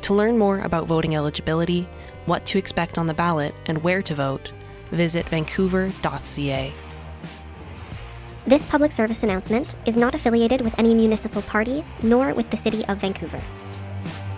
To learn more about voting eligibility, what to expect on the ballot, and where to vote, visit vancouver.ca. This public service announcement is not affiliated with any municipal party, nor with the City of Vancouver.